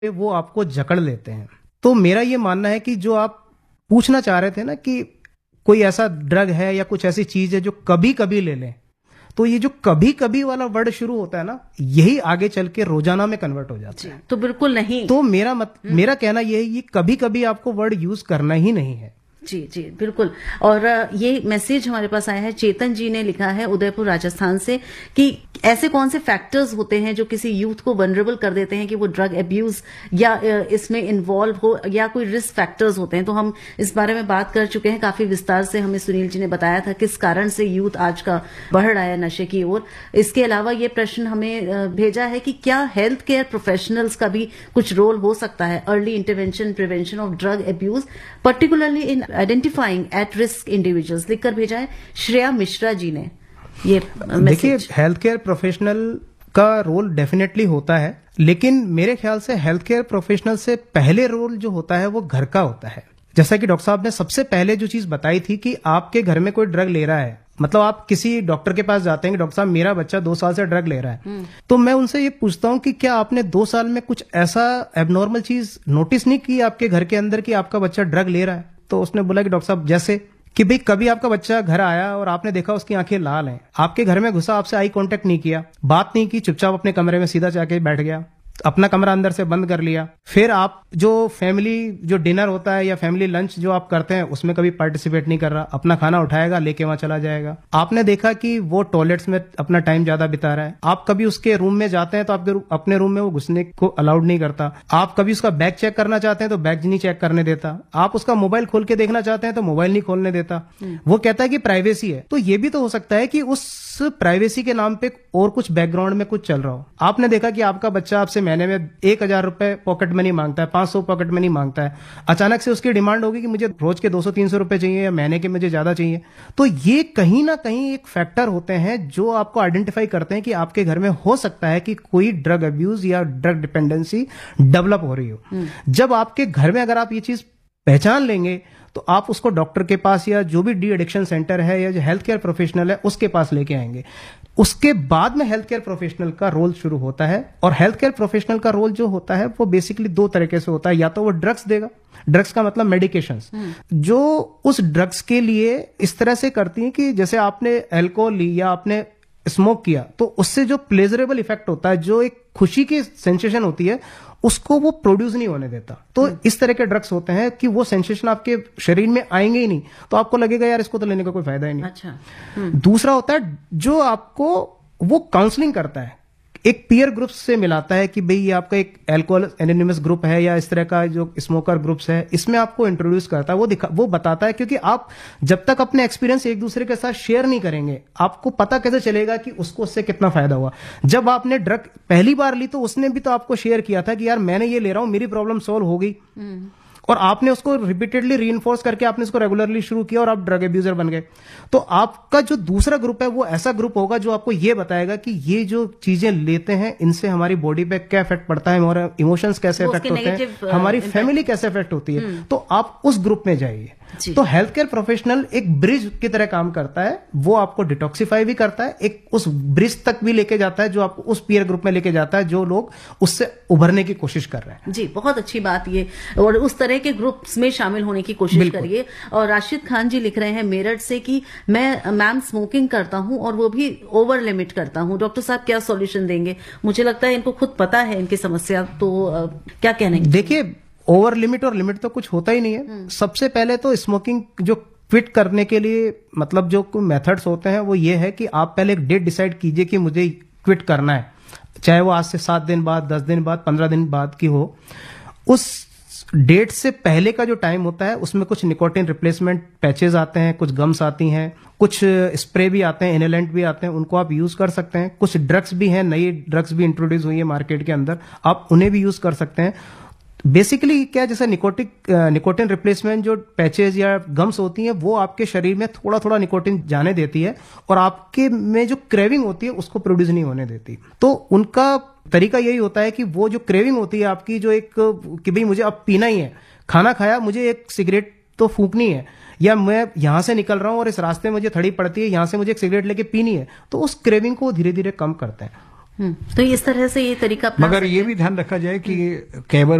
वो आपको जकड़ लेते हैं। तो मेरा ये मानना है कि जो आप पूछना चाह रहे थे ना कि कोई ऐसा ड्रग है या कुछ ऐसी चीज है जो कभी कभी ले लें, तो ये जो कभी कभी वाला वर्ड शुरू होता है ना, यही आगे चल के रोजाना में कन्वर्ट हो जाता है। तो बिल्कुल नहीं। तो मेरा कहना ये है, ये कभी कभी आपको वर्ड यूज करना ही नहीं है। जी जी बिल्कुल। और ये मैसेज हमारे पास आया है, चेतन जी ने लिखा है उदयपुर राजस्थान से, कि ऐसे कौन से फैक्टर्स होते हैं जो किसी यूथ को वनरेबल कर देते हैं कि वो ड्रग अब्यूज या इसमें इन्वॉल्व हो, या कोई रिस्क फैक्टर्स होते हैं। तो हम इस बारे में बात कर चुके हैं काफी विस्तार से। हमें सुनील जी ने बताया था किस कारण से यूथ आज का बढ़ रहा है नशे की ओर। इसके अलावा ये प्रश्न हमें भेजा है कि क्या हेल्थ केयर प्रोफेशनल्स का भी कुछ रोल हो सकता है early intervention prevention of drug abuse, particularly in identifying at risk individuals. लिखकर भेजा है श्रेया मिश्रा जी ने ये मैसेज। देखिए, हेल्थ केयर प्रोफेशनल का रोल डेफिनेटली होता है, लेकिन मेरे ख्याल से हेल्थ केयर प्रोफेशनल से पहले रोल जो होता है वो घर का होता है। जैसा कि डॉक्टर साहब ने सबसे पहले जो चीज बताई थी कि आपके घर में कोई ड्रग ले रहा है, मतलब आप किसी डॉक्टर के पास जाते हैं कि डॉक्टर साहब मेरा बच्चा 2 साल से ड्रग ले रहा है, तो मैं उनसे ये पूछता हूं कि क्या आपने 2 साल में कुछ ऐसा एबनॉर्मल चीज नोटिस नहीं की आपके घर के अंदर कि आपका बच्चा ड्रग ले रहा है? तो उसने बोला कि डॉक्टर साहब जैसे कि भाई कभी आपका बच्चा घर आया और आपने देखा उसकी आंखें लाल हैं, आपके घर में घुसा, आपसे आई कांटेक्ट नहीं किया, बात नहीं की, चुपचाप अपने कमरे में सीधा जाके बैठ गया, अपना कमरा अंदर से बंद कर लिया। फिर आप जो फैमिली जो डिनर होता है या फैमिली लंच जो आप करते हैं उसमें कभी पार्टिसिपेट नहीं कर रहा, अपना खाना उठाएगा लेके वहां चला जाएगा। आपने देखा कि वो टॉयलेट्स में अपना टाइम ज्यादा बिता रहा है, आप कभी उसके रूम में जाते हैं तो आपके अपने रूम में वो घुसने को अलाउड नहीं करता, आप कभी उसका बैग चेक करना चाहते हैं तो बैग नहीं चेक करने देता, आप उसका मोबाइल खोल के देखना चाहते हैं तो मोबाइल नहीं खोलने देता, वो कहता है कि प्राइवेसी है। तो ये भी तो हो सकता है कि उस प्राइवेसी के नाम पे और कुछ बैकग्राउंड में कुछ चल रहा हो। आपने देखा कि आपका बच्चा आपसे महीने में 1000 रुपए पॉकेट मनी मांगता है, 500 पॉकेट मनी मांगता है, अचानक से उसकी डिमांड होगी कि मुझे रोज के 200-300 रुपए चाहिए या महीने के मुझे ज्यादा चाहिए। तो ये कहीं ना कहीं एक फैक्टर होते हैं जो आपको आइडेंटिफाई करते हैं कि आपके घर में हो सकता है कि कोई ड्रग अब्यूज या ड्रग डिपेंडेंसी डेवलप हो रही हो। जब आपके घर में अगर आप ये चीज पहचान लेंगे तो आप उसको डॉक्टर के पास या जो भी डी एडिक्शन सेंटर है या जो हेल्थ केयर प्रोफेशनल है उसके पास लेके आएंगे। उसके बाद में हेल्थ केयर प्रोफेशनल का रोल शुरू होता है। और हेल्थ केयर प्रोफेशनल का रोल जो होता है वो बेसिकली 2 तरीके से होता है। या तो वो ड्रग्स देगा, ड्रग्स का मतलब मेडिकेशंस, जो उस ड्रग्स के लिए इस तरह से करती हैं कि जैसे आपने अल्कोहल ली या आपने स्मोक किया तो उससे जो प्लेजरेबल इफेक्ट होता है, जो एक खुशी की सेंसेशन होती है, उसको वो प्रोड्यूस नहीं होने देता। तो इस तरह के ड्रग्स होते हैं कि वो सेंसेशन आपके शरीर में आएंगे ही नहीं, तो आपको लगेगा यार इसको तो लेने का कोई फायदा ही नहीं। अच्छा। दूसरा होता है जो आपको वो काउंसलिंग करता है, एक पीयर ग्रुप से मिलाता है कि भाई ये आपका एक अल्कोहल एनोनिमस ग्रुप है या इस तरह का जो स्मोकर ग्रुप्स है, इसमें आपको इंट्रोड्यूस करता है, वो बताता है। क्योंकि आप जब तक अपने एक्सपीरियंस एक दूसरे के साथ शेयर नहीं करेंगे, आपको पता कैसे चलेगा कि उसको उससे कितना फायदा हुआ। जब आपने ड्रग पहली बार ली तो उसने भी तो आपको शेयर किया था कि यार मैंने ये ले रहा हूं, मेरी प्रॉब्लम सॉल्व हो गई, और आपने उसको रिपीटेडली रीइंफोर्स करके आपने इसको रेगुलरली शुरू किया और आप ड्रग एब्यूजर बन गए। तो आपका जो दूसरा ग्रुप है वो ऐसा ग्रुप होगा जो आपको ये बताएगा कि ये जो चीजें लेते हैं इनसे हमारी बॉडी पे क्या इफेक्ट पड़ता है, हमारे इमोशंस कैसे इफेक्ट होते हैं, हमारी फैमिली कैसे इफेक्ट होती है। तो आप उस ग्रुप में जाइए। तो हेल्थ केयर प्रोफेशनल एक ब्रिज की तरह काम करता है, वो आपको डिटॉक्सिफाई भी करता है, एक उस ब्रिज तक भी लेके जाता है जो आपको उस पीयर ग्रुप में लेके जाता है जो लोग उससे उभरने की कोशिश कर रहे हैं। जी, बहुत अच्छी बात ये, और उस तरह के ग्रुप्स में शामिल होने की कोशिश करिए। और राशिद खान जी लिख रहे हैं मेरठ से कि मैं मैम स्मोकिंग करता हूं और वो भी ओवर लिमिट करता हूं, डॉक्टर साहब क्या सॉल्यूशन देंगे? मुझे लगता है इनको खुद पता है इनकी समस्या, तो क्या कहना है? देखिए, ओवर लिमिट और लिमिट तो कुछ होता ही नहीं है। सबसे पहले तो स्मोकिंग जो क्विट करने के लिए मतलब जो मेथड्स होते हैं वो ये है कि आप पहले एक डेट डिसाइड कीजिए कि मुझे क्विट करना है, चाहे वो आज से 7 दिन बाद, 10 दिन बाद, 15 दिन बाद की हो। उस डेट से पहले का जो टाइम होता है उसमें कुछ निकोटिन रिप्लेसमेंट पैचेस आते हैं, कुछ गम्स आती हैं, कुछ स्प्रे भी आते हैं, इनहेलेंट भी आते हैं, उनको आप यूज कर सकते हैं। कुछ ड्रग्स भी हैं, नई ड्रग्स भी इंट्रोड्यूस हुई है मार्केट के अंदर, आप उन्हें भी यूज कर सकते हैं। बेसिकली क्या, जैसे निकोटिन रिप्लेसमेंट जो पैचेज या गम्स होती हैं वो आपके शरीर में थोड़ा थोड़ा निकोटिन जाने देती है और आपके में जो क्रेविंग होती है उसको प्रोड्यूस नहीं होने देती। तो उनका तरीका यही होता है कि वो जो क्रेविंग होती है आपकी, जो एक कि भाई मुझे अब पीना ही है, खाना खाया मुझे एक सिगरेट तो फूंकनी है, या मैं यहां से निकल रहा हूं और इस रास्ते में मुझे थड़ी पड़ती है, यहां से मुझे एक सिगरेट लेके पीनी है, तो उस क्रेविंग को धीरे धीरे कम करते हैं। तो इस तरह से ये तरीका अपना मगर सकते ये हैं। भी ध्यान रखा जाए कि केवल